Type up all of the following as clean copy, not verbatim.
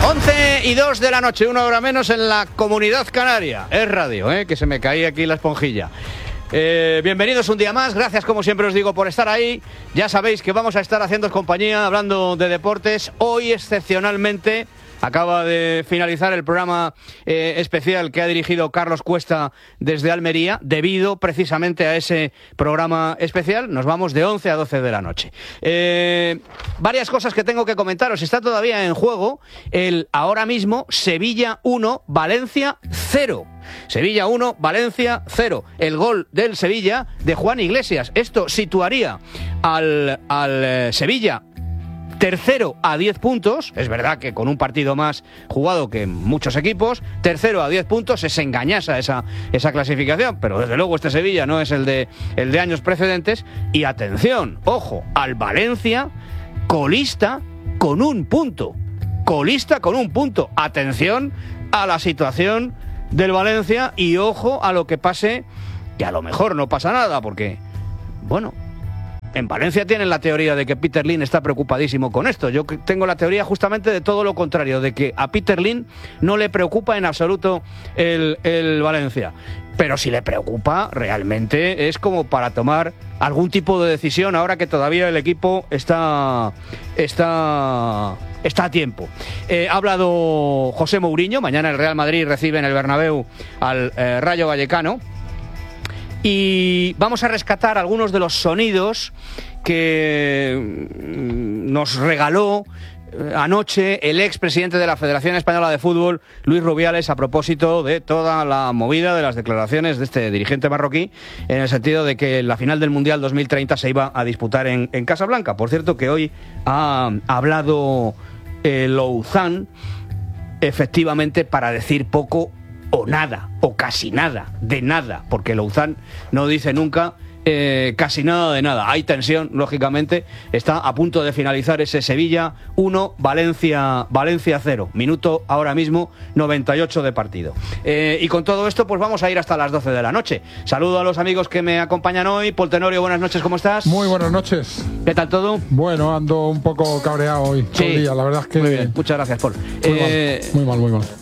11:02 de la noche, 1 hora menos en la Comunidad Canaria. Es radio, que se me caía aquí la esponjilla. Bienvenidos un día más, gracias como siempre os digo por estar ahí. Ya sabéis que vamos a estar haciendo compañía, hablando de deportes. Hoy excepcionalmente acaba de finalizar el programa especial que ha dirigido Carlos Cuesta desde Almería. Debido precisamente a ese programa especial, nos vamos de 11 a 12 de la noche. Varias cosas que tengo que comentaros. Está todavía en juego el ahora mismo Sevilla 1, Valencia 0. Sevilla 1, Valencia 0. El gol del Sevilla de Juan Iglesias. Esto situaría al Sevilla tercero a 10 puntos, es verdad que con un partido más jugado que muchos equipos, tercero a 10 puntos, es engañosa esa clasificación, pero desde luego este Sevilla no es el de años precedentes. Y atención, ojo, al Valencia colista con un punto, atención a la situación del Valencia y ojo a lo que pase, que a lo mejor no pasa nada, porque, bueno, en Valencia tienen la teoría de que Peter Lim está preocupadísimo con esto. Yo tengo la teoría justamente de todo lo contrario, de que a Peter Lim no le preocupa en absoluto el Valencia. Pero si le preocupa, realmente es como para tomar algún tipo de decisión ahora que todavía el equipo está a tiempo. Ha hablado José Mourinho. Mañana el Real Madrid recibe en el Bernabéu al Rayo Vallecano. Y vamos a rescatar algunos de los sonidos que nos regaló anoche el expresidente de la Federación Española de Fútbol, Luis Rubiales, a propósito de toda la movida de las declaraciones de este dirigente marroquí, en el sentido de que la final del Mundial 2030 se iba a disputar en Casablanca. Por cierto, que hoy ha hablado Louzán, efectivamente, para decir poco o nada, o casi nada, de nada, porque Louzán no dice nunca casi nada de nada. Hay tensión, lógicamente. Está a punto de finalizar ese Sevilla 1, Valencia 0. Minuto ahora mismo 98 de partido. Y con todo esto, pues vamos a ir hasta las 12 de la noche. Saludo a los amigos que me acompañan hoy. Paul Tenorio, buenas noches, ¿cómo estás? Muy buenas noches. ¿Qué tal todo? Bueno, ando un poco cabreado hoy, todo el día. La verdad es que... Muy bien, muchas gracias, Paul. Muy mal.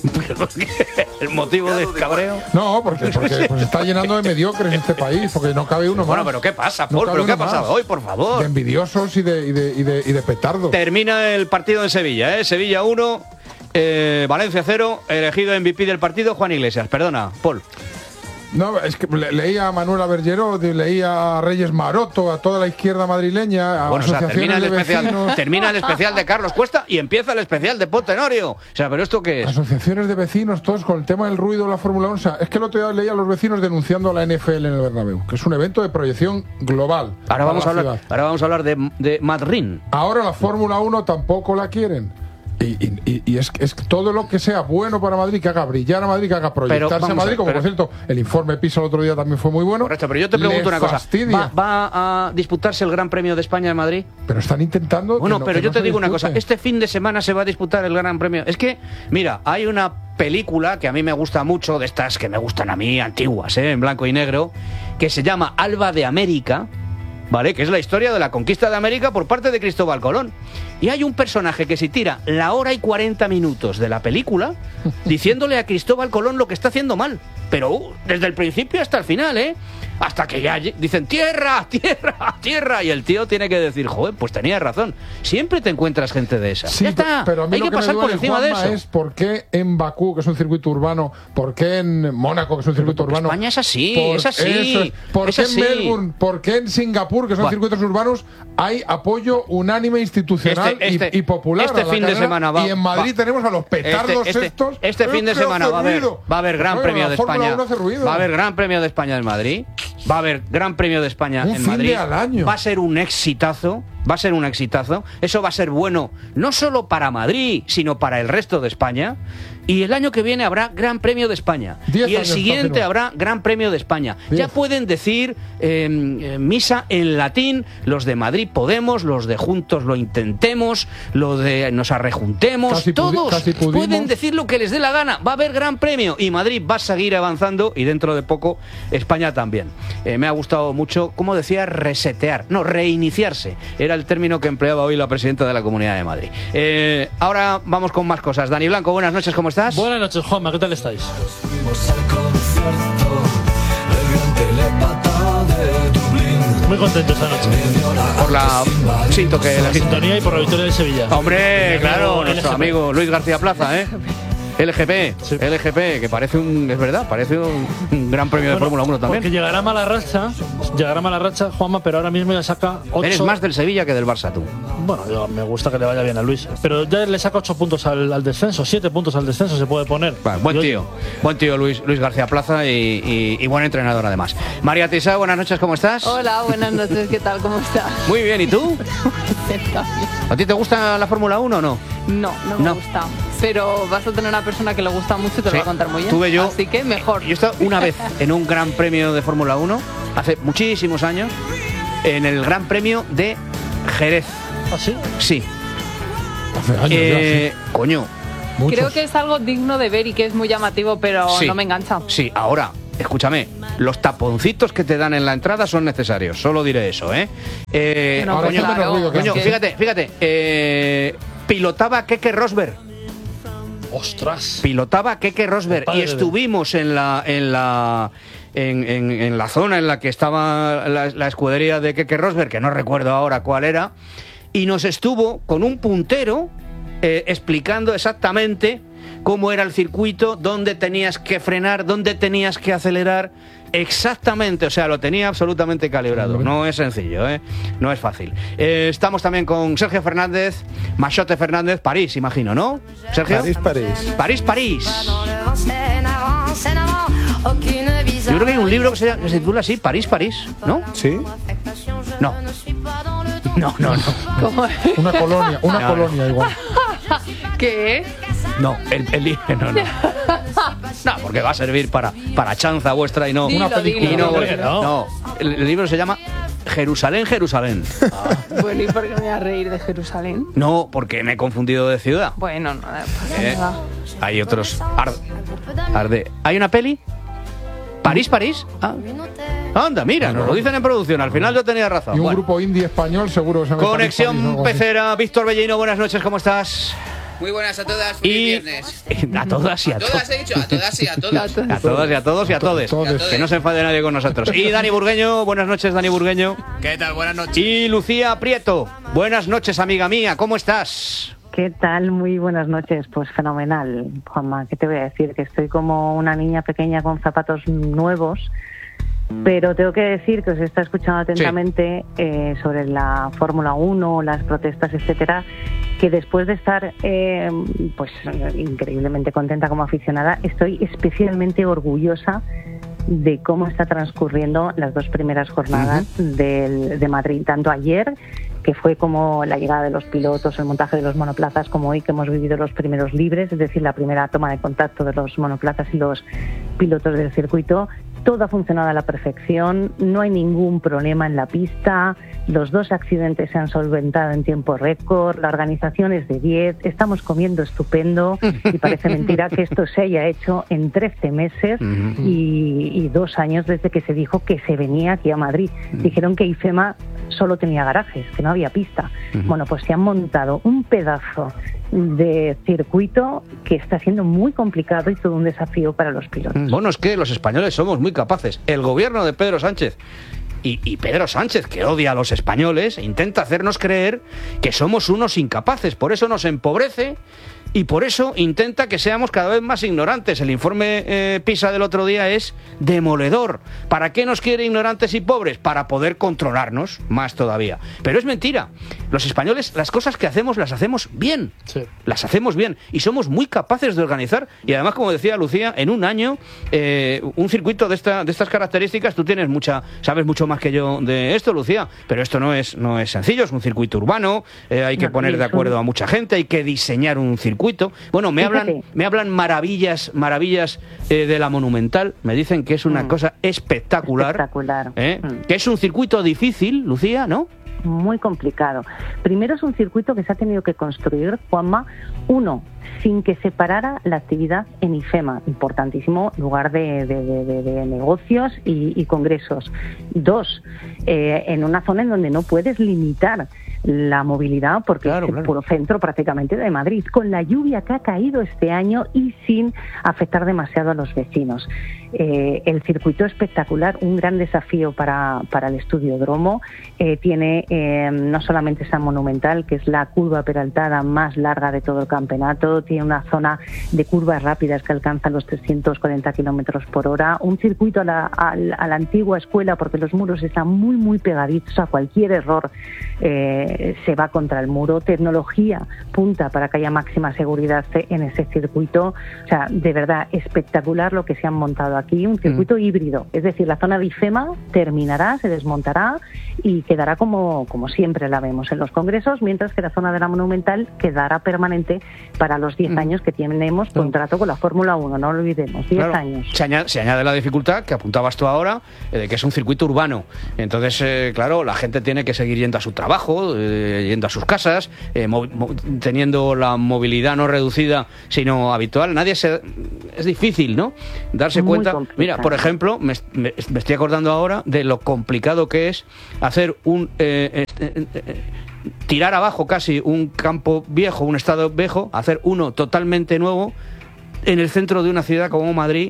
¿El motivo de cabreo? No, porque pues está llenando de mediocres este país, porque no cabe uno más. Bueno, pero ¿qué pasa, Paul? ¿Pero qué ha pasado hoy, por favor? De envidiosos y de petardos. Termina el partido en Sevilla, Sevilla 1, Valencia 0, elegido MVP del partido Juan Iglesias. Perdona, Paul. No, es que leía a Manuela Bergeró, leía a Reyes Maroto, a toda la izquierda madrileña, a bueno, asociaciones de vecinos. Termina el especial de Carlos Cuesta y empieza el especial de Paul Tenorio. O sea, ¿pero esto qué es? Asociaciones de vecinos, todos con el tema del ruido de la Fórmula 1. O sea, es que el otro día leía a los vecinos denunciando a la NFL en el Bernabéu, que es un evento de proyección global. Ahora vamos a hablar de Madrid. Ahora la Fórmula 1 tampoco la quieren. Y es todo lo que sea bueno para Madrid, que haga brillar a Madrid, que haga proyectarse a Madrid, como por cierto el informe PISA el otro día también fue muy bueno. Correcto, pero yo te pregunto una cosa, ¿va a disputarse el Gran Premio de España en Madrid? Pero están intentando... Bueno, pero yo te digo una cosa, este fin de semana se va a disputar el Gran Premio. Es que, mira, hay una película que a mí me gusta mucho, de estas que me gustan a mí, antiguas, en blanco y negro, que se llama Alba de América, ¿vale? Que es la historia de la conquista de América por parte de Cristóbal Colón. Y hay un personaje que se tira la hora y 40 minutos de la película diciéndole a Cristóbal Colón lo que está haciendo mal. Pero desde el principio hasta el final, hasta que ya dicen tierra, tierra, tierra. Y el tío tiene que decir, joder, pues tenías razón. Siempre te encuentras gente de esa. Sí, ya está, pero a mí hay lo que pasar por encima de eso. Es por qué en Bakú, que es un circuito urbano, por qué en Mónaco, que es un circuito urbano. España es así, es así. ¿Por qué en Melbourne, por qué en Singapur, que son circuitos urbanos, hay apoyo unánime institucional y popular? Este fin de semana va. Y en Madrid tenemos a los petardos estos. Este fin de semana va a haber Gran Premio de España. Va a haber Gran Premio de España en Madrid. Va a haber Gran Premio de España en Madrid. Al año. Va a ser un exitazo. Eso va a ser bueno no solo para Madrid, sino para el resto de España. Y el año que viene habrá Gran Premio de España. Y el siguiente habrá Gran Premio de España. 10. Ya pueden decir misa en latín los de Madrid Podemos, los de Juntos lo intentemos, los de nos arrejuntemos. Todos pueden decir lo que les dé la gana. Va a haber Gran Premio y Madrid va a seguir avanzando y dentro de poco España también. Me ha gustado mucho, como decía, reiniciarse. Era el término que empleaba hoy la presidenta de la Comunidad de Madrid. Ahora vamos con más cosas. Dani Blanco, buenas noches, ¿cómo estás? Buenas noches, Juanma, ¿qué tal estáis? Muy contento esta noche. Por la sintonía y por la victoria de Sevilla. Hombre, claro, nuestro amigo Luis García Plaza, ¿eh? LGP, sí. LGP, que parece parece un gran premio de Fórmula 1 también. Porque llegará mala racha, Juanma, pero ahora mismo ya saca 8. Eres más del Sevilla que del Barça, tú. Bueno, me gusta que le vaya bien a Luis, pero ya le saca 8 puntos al descenso, 7 puntos al descenso se puede poner. Bueno, buen tío Luis García Plaza y buen entrenador además. María Tisa, buenas noches, ¿cómo estás? Hola, buenas noches, ¿qué tal? ¿Cómo estás? Muy bien, ¿y tú? ¿A ti te gusta la Fórmula 1 o no? No me gusta. Pero vas a tener una persona que le gusta mucho y te lo va a contar muy bien. Tuve yo, así que mejor. Yo he estado una vez en un gran premio de Fórmula 1, hace muchísimos años, en el Gran Premio de Jerez. ¿Ah, sí? Sí. Hace años ya, sí. Coño. Muchos. Creo que es algo digno de ver y que es muy llamativo, pero sí, no me engancha. Sí, ahora, escúchame, los taponcitos que te dan en la entrada son necesarios, solo diré eso, ¿eh? Coño, fíjate, pilotaba Keke Rosberg. ¡Ostras! Pilotaba Keke Rosberg y estuvimos en la zona en la que estaba la escudería de Keke Rosberg, que no recuerdo ahora cuál era, y nos estuvo con un puntero explicando exactamente cómo era el circuito, dónde tenías que frenar, dónde tenías que acelerar, exactamente, o sea, lo tenía absolutamente calibrado. No es sencillo, no es fácil. Estamos también con Sergio Fernández, Machote Fernández, París, imagino, ¿no? Sergio. París. Yo creo que hay un libro que se titula así, París, ¿no? ¿Sí? No. ¿Cómo es? Una colonia igual. ¿Qué es? No, el libro no. No, porque va a servir para chanza vuestra y no Dilo, una película. dilo. No, el libro se llama Jerusalén. Bueno, ¿y por qué me voy a reír de Jerusalén? No, porque me he confundido de ciudad. Bueno, no pasa nada. Hay otros. Arde. ¿Hay una peli? ¿París? Ah. Anda, mira, nos lo dicen en producción. Al final yo tenía razón. Y un grupo indie español seguro que se llama Conexión París, Pecera. Víctor Bellino, buenas noches, ¿cómo estás? Muy buenas a todas, feliz viernes. A todas y a todos. ¿Todas he dicho? A todas y a todas. A todas y a todos y a todes. Que no se enfade nadie con nosotros. Y Dani Burgueño, buenas noches, Dani Burgueño. ¿Qué tal? Buenas noches. Y Lucía Prieto, buenas noches, amiga mía, ¿cómo estás? ¿Qué tal? Muy buenas noches. Pues fenomenal, Juanma. ¿Qué te voy a decir? Que estoy como una niña pequeña con zapatos nuevos. Pero tengo que decir que os he estado escuchando atentamente sobre la Fórmula 1, las protestas, etcétera, que después de estar pues increíblemente contenta como aficionada, estoy especialmente orgullosa de cómo está transcurriendo las dos primeras jornadas de Madrid, tanto ayer, que fue como la llegada de los pilotos, el montaje de los monoplazas, como hoy que hemos vivido los primeros libres, es decir, la primera toma de contacto de los monoplazas y los pilotos del circuito. Todo ha funcionado a la perfección, no hay ningún problema en la pista, los dos accidentes se han solventado en tiempo récord, la organización es de 10, estamos comiendo estupendo y parece mentira que esto se haya hecho en 13 meses y 2 años desde que se dijo que se venía aquí a Madrid. Dijeron que IFEMA solo tenía garajes, que no había pista. Bueno, pues se han montado un pedazo de circuito que está siendo muy complicado y todo un desafío para los pilotos. Bueno, es que los españoles somos muy capaces. El gobierno de Pedro Sánchez y Pedro Sánchez, que odia a los españoles, intenta hacernos creer que somos unos incapaces. Por eso nos empobrece y por eso intenta que seamos cada vez más ignorantes. El informe PISA del otro día es demoledor. ¿Para qué nos quiere ignorantes y pobres? Para poder controlarnos más todavía. Pero es mentira. Los españoles, las cosas que hacemos, las hacemos bien. Sí. Las hacemos bien. Y somos muy capaces de organizar. Y además, como decía Lucía, en un año, un circuito de estas características, tú sabes mucho más que yo de esto, Lucía. Pero esto no es sencillo. Es un circuito urbano. Hay que poner de acuerdo a mucha gente. Hay que diseñar un circuito. circuito. Bueno, me hablan maravillas de la Monumental. Me dicen que es una cosa espectacular. Espectacular. Que es un circuito difícil, Lucía, ¿no? Muy complicado. Primero, es un circuito que se ha tenido que construir, Juanma, sin que separara la actividad en IFEMA, importantísimo lugar de negocios y congresos. 2, en una zona en donde no puedes limitar la movilidad porque es el puro centro prácticamente de Madrid, con la lluvia que ha caído este año y sin afectar demasiado a los vecinos. El circuito espectacular, un gran desafío para el Estudiódromo. Tiene no solamente esa Monumental, que es la curva peraltada más larga de todo el campeonato, tiene una zona de curvas rápidas que alcanza los 340 kilómetros por hora, un circuito a la antigua escuela, porque los muros están muy, muy pegaditos, a cualquier error se va contra el muro, tecnología punta para que haya máxima seguridad en ese circuito. O sea, de verdad, espectacular lo que se han montado aquí, un circuito híbrido, es decir, la zona de IFEMA terminará, se desmontará y quedará como siempre la vemos en los congresos, mientras que la zona de la Monumental quedará permanente para los 10 años que tenemos contrato con la Fórmula 1, no lo olvidemos, 10 años. Se añade la dificultad que apuntabas tú ahora, de que es un circuito urbano. Entonces, claro, la gente tiene que seguir yendo a su trabajo, yendo a sus casas, teniendo la movilidad no reducida, sino habitual. Es difícil, ¿no? Darse Muy cuenta. complicado. Mira, por ejemplo, me estoy acordando ahora de lo complicado que es hacer tirar abajo casi un campo viejo, un estadio viejo, hacer uno totalmente nuevo en el centro de una ciudad como Madrid,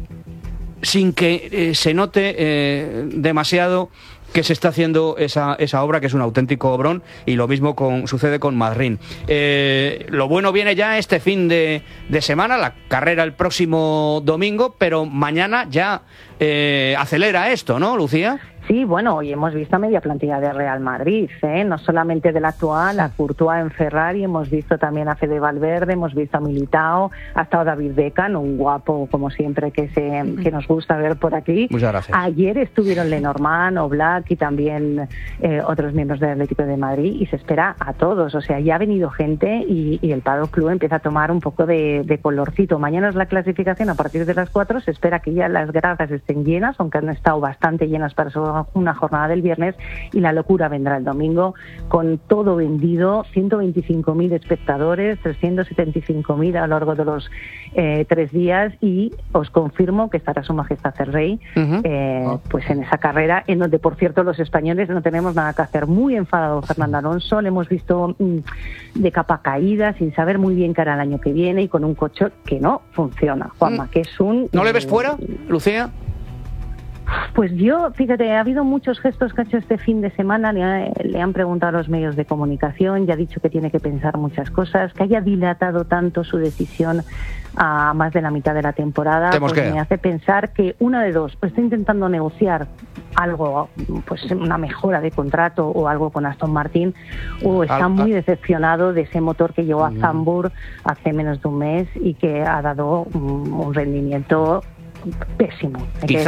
sin que se note demasiado que se está haciendo esa obra, que es un auténtico obrón, y lo mismo sucede con Madrid. Lo bueno viene ya este fin de semana, la carrera el próximo domingo, pero mañana ya acelera esto, ¿no, Lucía? Sí, bueno, hoy hemos visto a media plantilla de Real Madrid, no solamente del actual, a Courtois en Ferrari, hemos visto también a Fede Valverde, hemos visto a Militao, ha estado David Beckham, un guapo como siempre que nos gusta ver por aquí. Muchas gracias. Ayer estuvieron Lenormand, Oblak y también otros miembros del Atlético de Madrid, y se espera a todos, o sea, ya ha venido gente y el Paddock Club empieza a tomar un poco de colorcito. Mañana es la clasificación a partir de las 4, se espera que ya las gradas estén llenas, aunque han estado bastante llenas para una jornada del viernes, y la locura vendrá el domingo con todo vendido, 125.000 espectadores, 375.000 a lo largo de los 3 días, y os confirmo que estará Su Majestad el Rey pues en esa carrera, en donde por cierto los españoles no tenemos nada que hacer. Muy enfadado Fernando Alonso, le hemos visto de capa caída, sin saber muy bien qué hará el año que viene, y con un coche que no funciona, Juanma, que es un... ¿No le ves fuera, Lucía? Pues yo, fíjate, ha habido muchos gestos que ha hecho este fin de semana, le han preguntado a los medios de comunicación, ya ha dicho que tiene que pensar muchas cosas, que haya dilatado tanto su decisión a más de la mitad de la temporada, pues me hace pensar que una de dos, pues está intentando negociar algo, pues una mejora de contrato o algo con Aston Martin, o está muy decepcionado de ese motor que llegó a Zandvoort hace menos de un mes y que ha dado un rendimiento pésimo.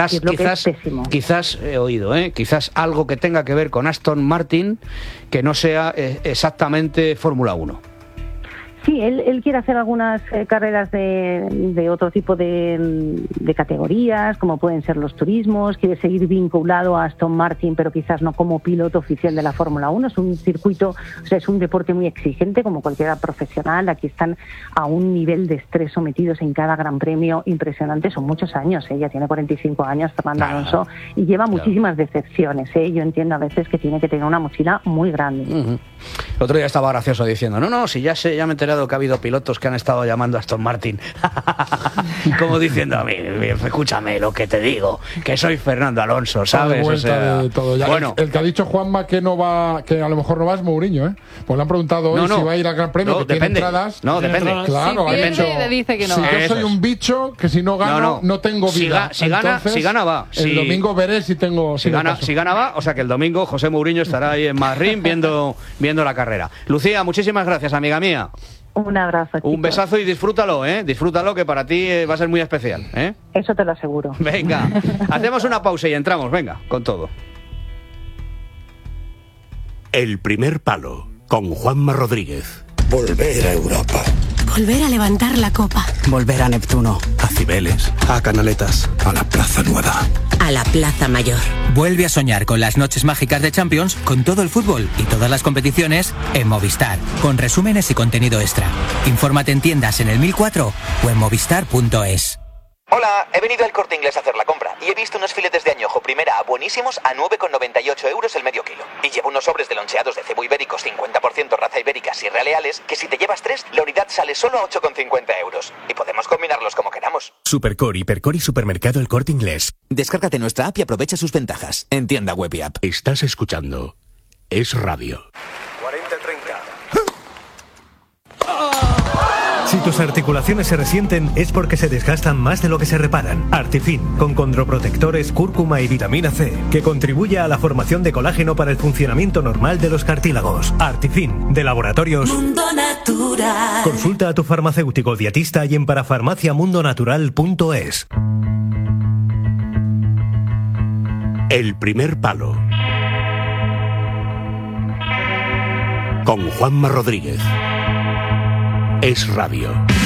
Quizás he oído, quizás algo que tenga que ver con Aston Martin, que no sea exactamente Fórmula 1. Sí, él quiere hacer algunas carreras de otro tipo de categorías, como pueden ser los turismos, quiere seguir vinculado a Aston Martin, pero quizás no como piloto oficial de la Fórmula 1. Es un circuito, o sea, es un deporte muy exigente, como cualquiera profesional. Aquí están a un nivel de estrés sometidos en cada gran premio impresionante. Son muchos años, ya tiene 45 años Fernando Alonso, y lleva muchísimas decepciones. Yo entiendo a veces que tiene que tener una mochila muy grande. El otro día estaba gracioso diciendo, no, si ya me he enterado que ha habido pilotos que han estado llamando a Aston Martin como diciendo, a mí, escúchame lo que te digo, que soy Fernando Alonso, ¿sabes? Bueno, el que ha dicho Juanma que no va, que a lo mejor no va, es Mourinho, pues le han preguntado hoy si va a ir al Gran Premio, que tiene entradas. Depende. Claro, si pierde, le dice que no. Si yo soy un bicho, que si no gano, no tengo vida. Si gana va. El domingo veré si tengo... Si gana va, o sea que el domingo José Mourinho estará ahí en Madrid viendo la carrera. Lucía, muchísimas gracias, amiga mía. Un abrazo, chicos. Un besazo y disfrútalo, disfrútalo, que para ti va a ser muy especial, Eso te lo aseguro. Venga, hacemos una pausa y entramos, venga, con todo. El primer palo, con Juanma Rodríguez. Volver a Europa. Volver a levantar la copa. Volver a Neptuno. A Cibeles. A Canaletas. A la Plaza Nueva. A la Plaza Mayor. Vuelve a soñar con las noches mágicas de Champions, con todo el fútbol y todas las competiciones en Movistar, con resúmenes y contenido extra. Infórmate en tiendas en el 1004 o en movistar.es. Hola, he venido al Corte Inglés a hacer la compra y he visto unos filetes de añojo primera A buenísimos a 9,98 € el medio kilo. Y llevo unos sobres de loncheados de cebo ibéricos 50% raza ibérica Sierra Leales que si te llevas 3, la unidad sale solo a 8,50 €. Y podemos combinarlos como queramos. Supercore, Hipercore y Supermercado El Corte Inglés. Descárgate nuestra app y aprovecha sus ventajas. En tienda web y app. Estás escuchando Es Radio. 40-30. Si tus articulaciones se resienten es porque se desgastan más de lo que se reparan. Artifin, con condroprotectores, cúrcuma y vitamina C, que contribuye a la formación de colágeno para el funcionamiento normal de los cartílagos. Artifin, de Laboratorios Mundo Natural. Consulta a tu farmacéutico dietista y en parafarmaciamundonatural.es. El primer palo. Con Juanma Rodríguez. Es Radio.